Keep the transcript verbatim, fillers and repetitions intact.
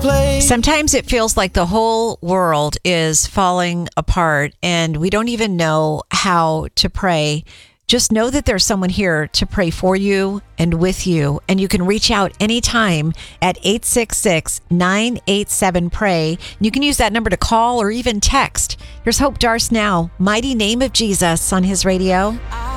place. Sometimes it feels like the whole world is falling apart and we don't even know how to pray. Just know that there's someone here to pray for you and with you. And you can reach out anytime at eight six six, nine eight seven, P R A Y. You can use that number to call or even text. Here's Hope Darst now, Mighty Name of Jesus on his radio.